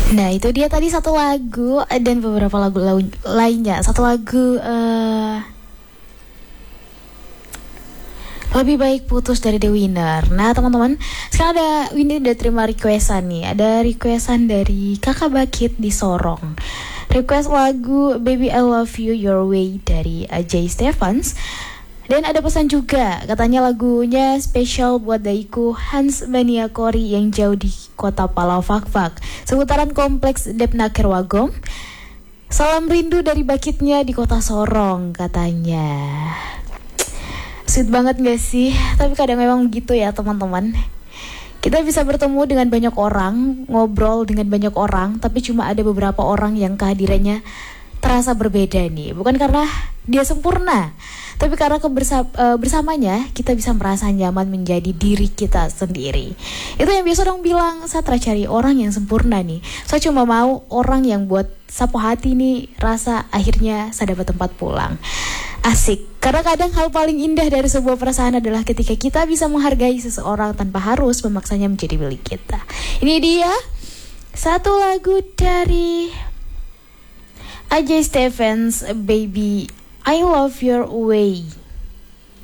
Nah itu dia tadi satu lagu dan beberapa lagu lainnya. Satu lagu Lebih Baik Putus dari The Winner. Nah teman-teman, sekarang ada Winnie udah terima requestan nih. Ada requestan dari Kakak Bakit di Sorong. Request lagu Baby I Love You Your Way dari Ajay Stevens. Dan ada pesan juga, katanya lagunya spesial buat daiku Hans Baniakori yang jauh di kota Palau Fakfak, seputaran kompleks Depnaker Wagom. Salam rindu dari Bakitnya di kota Sorong, katanya. Sweet banget gak sih? Tapi kadang memang gitu ya teman-teman. Kita bisa bertemu dengan banyak orang, ngobrol dengan banyak orang, tapi cuma ada beberapa orang yang kehadirannya terasa berbeda nih. Bukan karena dia sempurna, tapi karena bersamanya kita bisa merasa nyaman menjadi diri kita sendiri. Itu yang biasa orang bilang, saya cari orang yang sempurna nih. Saya cuma mau orang yang buat sapu hati nih, rasa akhirnya saya dapat tempat pulang. Asik, karena kadang hal paling indah dari sebuah perasaan adalah ketika kita bisa menghargai seseorang tanpa harus memaksanya menjadi milik kita. Ini dia satu lagu dari Ajay Stevens, Baby I Love Your Way.